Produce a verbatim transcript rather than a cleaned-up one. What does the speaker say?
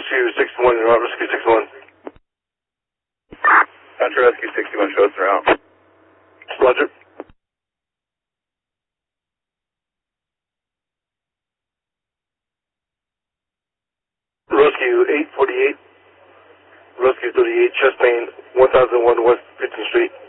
Rescue sixty-one, you're out. Rescue sixty-one. Contra Rescue sixty-one, show us around. Roger. Rescue eight forty-eight. Rescue thirty-eight, chest pain, one thousand one West Pitson Street.